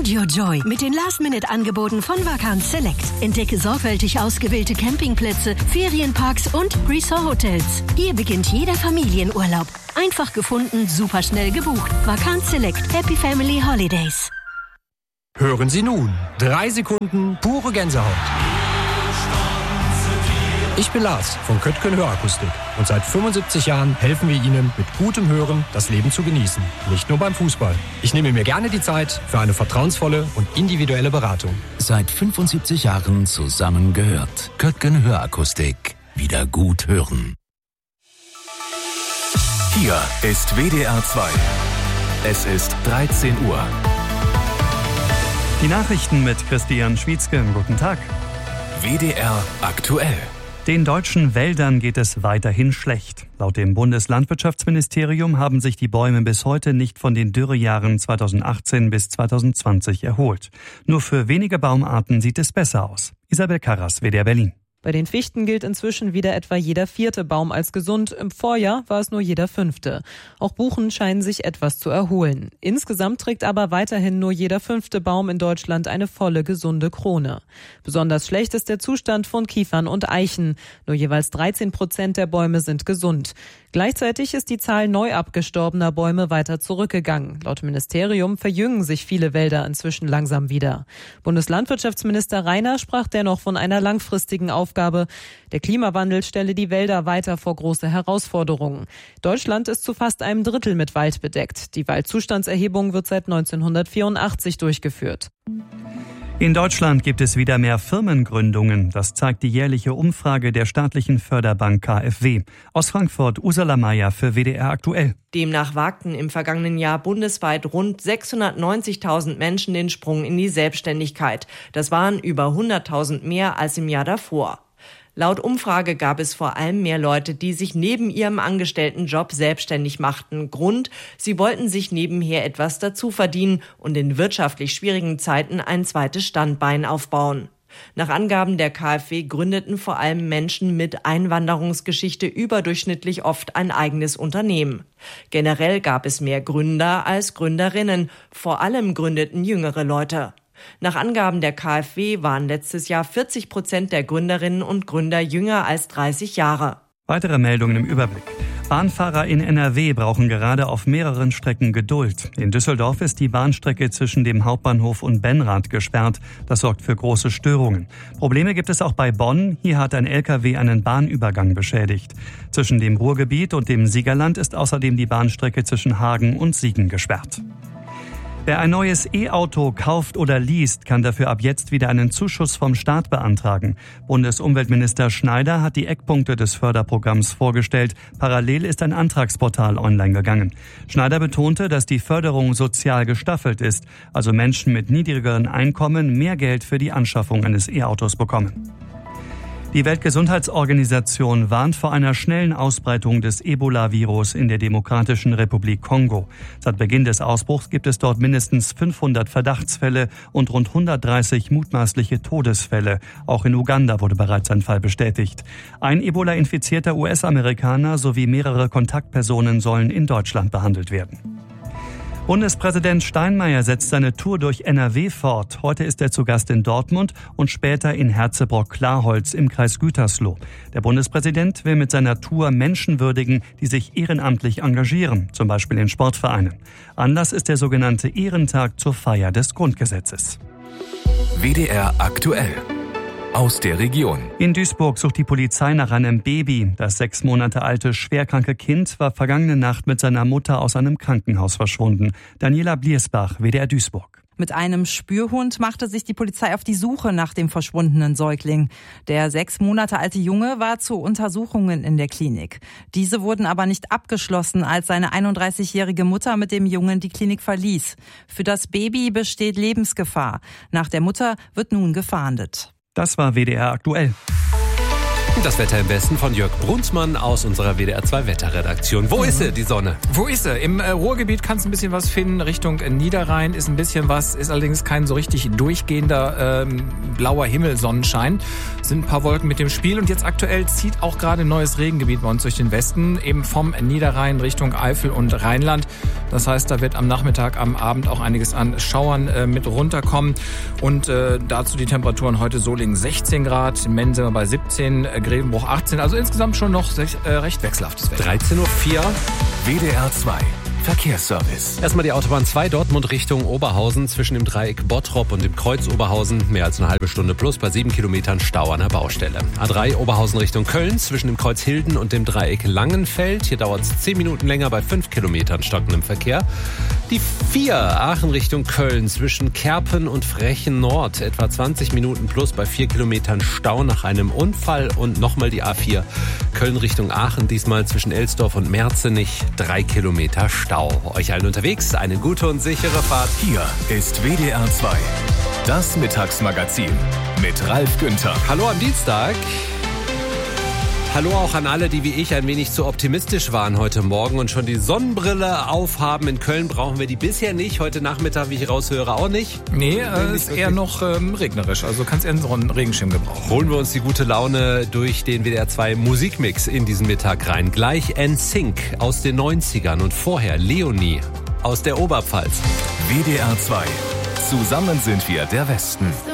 Find your joy mit den Last-Minute-Angeboten von Vacanz Select. Entdecke sorgfältig ausgewählte Campingplätze, Ferienparks und Resort-Hotels. Hier beginnt jeder Familienurlaub. Einfach gefunden, superschnell gebucht. Vacanz Select. Happy Family Holidays. Hören Sie nun 3 Sekunden pure Gänsehaut. Ich bin Lars von Köttgen Hörakustik und seit 75 Jahren helfen wir Ihnen mit gutem Hören das Leben zu genießen. Nicht nur beim Fußball. Ich nehme mir gerne die Zeit für eine vertrauensvolle und individuelle Beratung. Seit 75 Jahren zusammengehört. Köttgen Hörakustik. Wieder gut hören. Hier ist WDR 2. Es ist 13 Uhr. Die Nachrichten mit Christian Schwietzke. Guten Tag. WDR aktuell. Den deutschen Wäldern geht es weiterhin schlecht. Laut dem Bundeslandwirtschaftsministerium haben sich die Bäume bis heute nicht von den Dürrejahren 2018 bis 2020 erholt. Nur für wenige Baumarten sieht es besser aus. Isabel Karras, WDR Berlin. Bei den Fichten gilt inzwischen wieder etwa jeder 4. Baum als gesund. Im Vorjahr war es nur jeder 5. Auch Buchen scheinen sich etwas zu erholen. Insgesamt trägt aber weiterhin nur jeder 5. Baum in Deutschland eine volle, gesunde Krone. Besonders schlecht ist der Zustand von Kiefern und Eichen. Nur jeweils 13% der Bäume sind gesund. Gleichzeitig ist die Zahl neu abgestorbener Bäume weiter zurückgegangen. Laut Ministerium verjüngen sich viele Wälder inzwischen langsam wieder. Bundeslandwirtschaftsminister Rainer sprach dennoch von einer langfristigen Aufgabe. Der Klimawandel stelle die Wälder weiter vor große Herausforderungen. Deutschland ist zu fast einem Drittel mit Wald bedeckt. Die Waldzustandserhebung wird seit 1984 durchgeführt. In Deutschland gibt es wieder mehr Firmengründungen. Das zeigt die jährliche Umfrage der staatlichen Förderbank KfW. Aus Frankfurt, Ursula Mayer für WDR aktuell. Demnach wagten im vergangenen Jahr bundesweit rund 690.000 Menschen den Sprung in die Selbstständigkeit. Das waren über 100.000 mehr als im Jahr davor. Laut Umfrage gab es vor allem mehr Leute, die sich neben ihrem Angestelltenjob selbstständig machten. Grund: sie wollten sich nebenher etwas dazu verdienen und in wirtschaftlich schwierigen Zeiten ein zweites Standbein aufbauen. Nach Angaben der KfW gründeten vor allem Menschen mit Einwanderungsgeschichte überdurchschnittlich oft ein eigenes Unternehmen. Generell gab es mehr Gründer als Gründerinnen. Vor allem gründeten jüngere Leute. Nach Angaben der KfW waren letztes Jahr 40% der Gründerinnen und Gründer jünger als 30 Jahre. Weitere Meldungen im Überblick. Bahnfahrer in NRW brauchen gerade auf mehreren Strecken Geduld. In Düsseldorf ist die Bahnstrecke zwischen dem Hauptbahnhof und Benrath gesperrt. Das sorgt für große Störungen. Probleme gibt es auch bei Bonn. Hier hat ein LKW einen Bahnübergang beschädigt. Zwischen dem Ruhrgebiet und dem Siegerland ist außerdem die Bahnstrecke zwischen Hagen und Siegen gesperrt. Wer ein neues E-Auto kauft oder least, kann dafür ab jetzt wieder einen Zuschuss vom Staat beantragen. Bundesumweltminister Schneider hat die Eckpunkte des Förderprogramms vorgestellt. Parallel ist ein Antragsportal online gegangen. Schneider betonte, dass die Förderung sozial gestaffelt ist, also Menschen mit niedrigeren Einkommen mehr Geld für die Anschaffung eines E-Autos bekommen. Die Weltgesundheitsorganisation warnt vor einer schnellen Ausbreitung des Ebola-Virus in der Demokratischen Republik Kongo. Seit Beginn des Ausbruchs gibt es dort mindestens 500 Verdachtsfälle und rund 130 mutmaßliche Todesfälle. Auch in Uganda wurde bereits ein Fall bestätigt. Ein Ebola-infizierter US-Amerikaner sowie mehrere Kontaktpersonen sollen in Deutschland behandelt werden. Bundespräsident Steinmeier setzt seine Tour durch NRW fort. Heute ist er zu Gast in Dortmund und später in Herzebrock-Klarholz im Kreis Gütersloh. Der Bundespräsident will mit seiner Tour Menschen würdigen, die sich ehrenamtlich engagieren, zum Beispiel in Sportvereinen. Anlass ist der sogenannte Ehrentag zur Feier des Grundgesetzes. WDR aktuell. Aus der Region. In Duisburg sucht die Polizei nach einem Baby. Das 6 Monate alte, schwerkranke Kind war vergangene Nacht mit seiner Mutter aus einem Krankenhaus verschwunden. Daniela Bliersbach, WDR Duisburg. Mit einem Spürhund machte sich die Polizei auf die Suche nach dem verschwundenen Säugling. Der 6 Monate alte Junge war zu Untersuchungen in der Klinik. Diese wurden aber nicht abgeschlossen, als seine 31-jährige Mutter mit dem Jungen die Klinik verließ. Für das Baby besteht Lebensgefahr. Nach der Mutter wird nun gefahndet. Das war WDR aktuell. Das Wetter im Westen von Jörg Brunsmann aus unserer WDR 2 Wetterredaktion. Wo ist sie, die Sonne? Wo ist sie? Im Ruhrgebiet kannst du ein bisschen was finden. Richtung Niederrhein ist ein bisschen was, ist allerdings kein so richtig durchgehender blauer Himmel, Sonnenschein. Sind ein paar Wolken mit dem Spiel und jetzt aktuell zieht auch gerade ein neues Regengebiet bei uns durch den Westen, eben vom Niederrhein Richtung Eifel und Rheinland. Das heißt, da wird am Nachmittag, am Abend auch einiges an Schauern mit runterkommen und dazu die Temperaturen heute Solingen 16 Grad, in Mennen sind wir bei 17, Grevenbruch 18, also insgesamt schon noch recht wechselhaftes Wetter. 13:04 Uhr. WDR 2 Verkehrsservice. Erstmal die Autobahn 2 Dortmund Richtung Oberhausen zwischen dem Dreieck Bottrop und dem Kreuz Oberhausen. Mehr als eine halbe Stunde plus bei 7 Kilometern Stau an der Baustelle. A3 Oberhausen Richtung Köln zwischen dem Kreuz Hilden und dem Dreieck Langenfeld. Hier dauert es 10 Minuten länger bei 5 Kilometern stockendem Verkehr. Die 4 Aachen Richtung Köln zwischen Kerpen und Frechen Nord. Etwa 20 Minuten plus bei 4 Kilometern Stau nach einem Unfall. Und nochmal die A4 Köln Richtung Aachen. Diesmal zwischen Elsdorf und Merzenich 3 Kilometer Stau. Euch allen unterwegs eine gute und sichere Fahrt. Hier ist WDR 2, das Mittagsmagazin mit Ralf Günther. Hallo am Dienstag. Hallo auch an alle, die wie ich ein wenig zu optimistisch waren heute Morgen und schon die Sonnenbrille aufhaben. In Köln brauchen wir die bisher nicht. Heute Nachmittag, wie ich raushöre, auch nicht. Nee, ist eher noch regnerisch. Also kannst eher einen Regenschirm gebrauchen. Holen wir uns die gute Laune durch den WDR 2 Musikmix in diesen Mittag rein. Gleich NSYNC aus den 90ern und vorher Leonie aus der Oberpfalz. WDR 2. Zusammen sind wir der Westen.